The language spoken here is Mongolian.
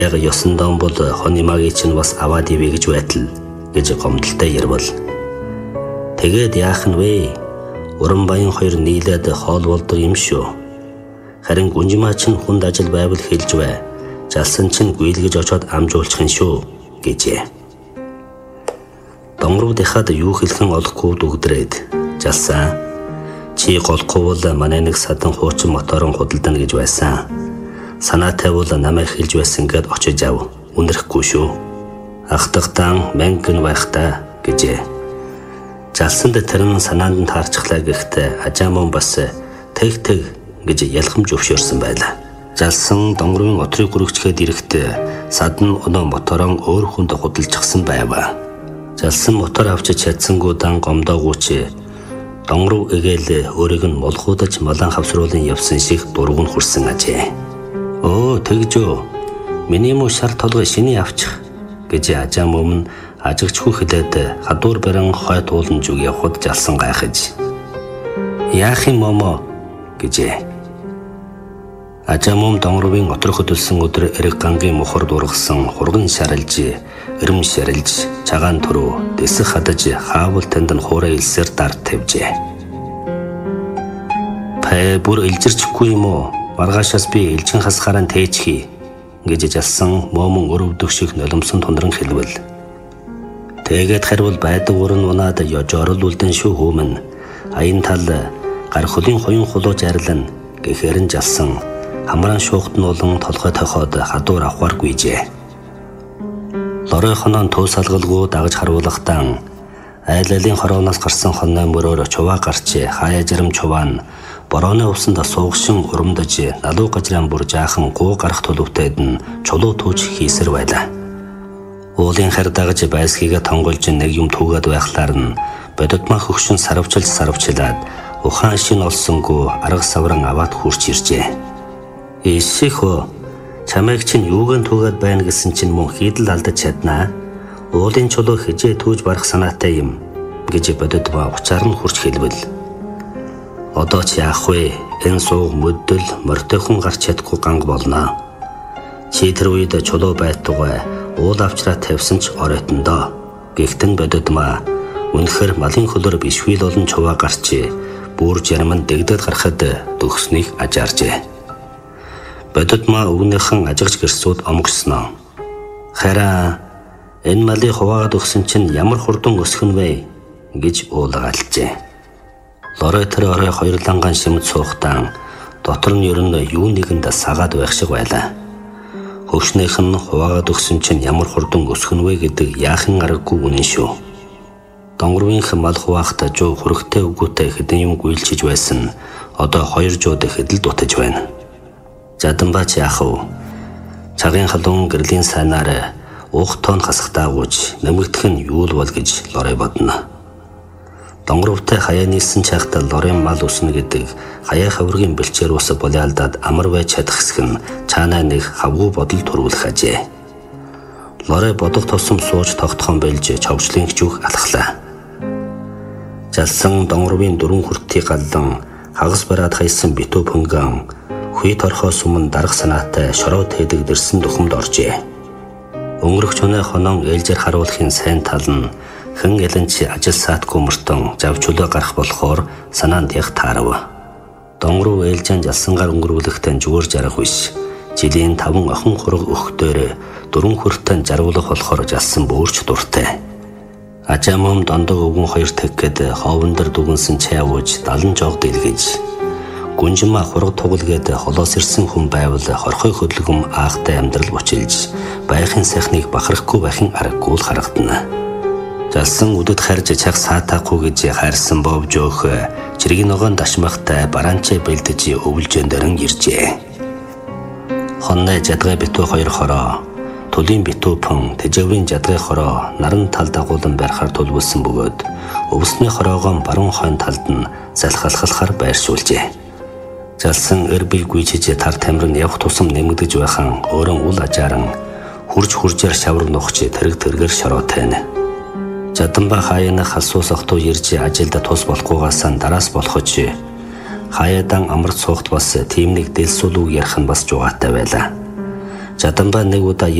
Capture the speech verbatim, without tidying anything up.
Яг ёсондоо бол хоны магийг чинь бас аваад ивэ гэж байтал гэж гомдолтой ярвал. Тэгээд яах нь вэ? Уран баян хоёр нийлээд хоол болдог юм шүү. Харин гүнжмаа чинь хүнд ажил байвал хэлж бай. Жалсан чинь гүйлгэж очоод амжуулчих нь шүү гэжээ. Донгорууд ихад юу хэлхэн олохгүй дүгдрээд жалсан. Чи голохгүй бол манай нэг садан хуучин моторон худалдана гэж байсан. Санаатай бол намайг хэлж байсан гэд очиж ав. Үнэрхгүй шүү. Ахтагтан мангэн байхтаа гэжээ. Жалсанд тэр нь санаанд таарчихлаа гэхдээ ажаамон бас тэг тэг гэж ялхамж өвшөөрсөн байлаа. Жалсан донгорын отрыг гөрөгчгээд ирэхдээ садан өнөө моторон өөр хүнд худалчихсан байваа. Жалсан мотор авчиж чадсангүй дан гомдоогүйч донгоров эгээл өөрийг нь молхуудаж малан хавсруулан явсан шиг дургуун хүрсэн ажээ. Оо тэгжөө. Миний муу шар толгой шиний авчих гэж ажаам өмнө ажигчгүй хэлээд хадуур баран хойд уулан зүг явхад жалсан гайхаж. Яах юм момо гэжээ. Ажаам өмнө донгоровын отор хөдөлсөн өдөр эрэг гангийн мохор дургасан хурган шарилж, эрэм шарилж, цагаан төрөө дэсэх хадаж хаавал танд нь хуурай илсээр дард тавьжээ. Пэ бүр илжирчихгүй юм уу? Маргаашаас би элчин хасгаараа тээчхий гэж жалсан момон өрөвдөх шиг нулимсан тундран хэлвэл. Тэгээд харвал байдаг уран унаад ёжорол үлдэн шүү хүмэн. Аян тал гар хөлийн хуян хулууж арилна гэхээр нь жалсан. Хамраан шуухт нь улан толгой тохоод хадуур авахар гүйжээ. Лорой хонон туусалгалгүй дагаж харуулахтан айлалын хорооноос гарсан хоноо мөрөөр чуваа гарч хаяа жирам чуваа нь борооны усанд суугшин урамдаж налуу гажран бүр жаахан гуу гарах төлөвтэйд нь чулуу түүж хийсэр байлаа. Уулын хар дагаж байсгийгээ тонголж нэг юм түүгээд байхлаар нь бодитмаа хөгшин сарвчилж сарвчлаад ухаан шин олсонгүй арга савран аваад хурч иржээ. Ишихөө чамайг чинь юуган түүгээд байна гэсэн чинь мөн хийдэл алдаж чаднаа. Уулын чулуу хижээ түүж барах санаатай юм гэж бодитмаа уцаар нь хурч хэлвэл. Одоо ч яах вэ? Энэ сууг мөдөл мортойхон гарч чадахгүй ганг болно. Чи тэр үед чулуу байтугай уул авчраа тавьсан ч оройтондоо. Гэхдээ бодитмаа үнэхээр малын хөлөөр бишвил олон чуваа гарч бүр жарман дэгдэд гарахад төгснгийг ажааржээ. Бодитмаа өвгнийхэн ажигч гэрсүүд омгосноо. Хараа энэ малыг хуваагаад өгсөн чинь ямар хурдан өсгөн вэ гэж уулгаалжээ. Лорой тэр орой хоёр ланган шимд суухтан дотор нь ер нь юу нэгэнд сагаад байх шиг байлаа. Хөвшнийх нь хуваагаад өгсөн чинь ямар хурдан өсгөн вэ гэдэг яахан аргагүй үнэн шүү. Донгорвынх мал хуваахта жоо хөрөгтэй өгөөтэй хэдэн юм гүйлчиж байсан. Одоо хоёр жууд хэдэл дутаж байна. Жаданбач яах вэ? Цагийн халуун гэрлийн сайнаар уух тоон хасахтаагүйч нэмэгдэх нь юу л бол гэж Лорой бодно. Донгоровтой хаяа нийлсэн чахтаа Лорын мал өснө гэдэг хаяа хавргийн бэлчээр ус болиалдаад амар байж чадах хэсэг нь цаанаа нэг хавгүй бодол төрүүлэх ажээ. Лорой бодох тусам сууж тогтхон бэлж чавчлын хчүүх алхлаа. Жалсан донгоровын дөрвөн хүртийг галлан хагас бараад хайсан битүү пөнгөн хүй торхоос өмнө дарах санаатай шороо тэдэг дэрсэн дөхөмд оржээ. Өнгөрөх чунаа хонон ээлжээр харуулахын сайн тал нь хэн яланч ажил саатгүй мөртөн завчулаа гарах болохоор санаанд яг таарав. Донгоров ээлжэн жалсангаар өнгөрүүлэхтэн зүгээр жарах биш. Жилийн таван охин хураг өгтөөр дөрвөн хүртэн жаргуулах болохоор жалсан бөөрч дуртай. Ажаамом дондоо өвгөн хоёр тэггээд ховон дээр дүгнсэн чай ууж далан жоог дэлгэж гүнжмаа хураг тугалгээд холоос ирсэн хүн байвал хорхой хөдөлгөм аахтай амьдрал бочилж байхын сайхныг бахархгүй байхын аргагүй л харагдана. Жалсан үдэд харж чаг саатахгүй гэж хайрсан бовж өөх чиргийн ногоон дашмахтай бараанчаа бэлдэж өвлжэн дэрэн иржээ. Хонной жадгай битүү хоёр хороо, төлийн битүү пун, тэжэврийн жадгай хороо наран тал дагуулan барихаар төлөвлөсөн бөгөөд өвсний хороогоон баруун хойн талд нь залхалхалахаар байршуулжээ. Жалсан эрбил гүйчиж тар тамир нь явах тусам нэмэгдэж байхан өөрөн үл ажааран хурж хуржээр шавар нухч тэрэг тэргээр шороотой нь. Жаданба хаяаны халсуус охтуу ирж ажилда тус болохгүйгаас дараас болохч хаяадан амарт суухт бас тийм нэг дэлсүүл үг ярих нь бас жугаатай байлаа. Жаданбаа нэг удаа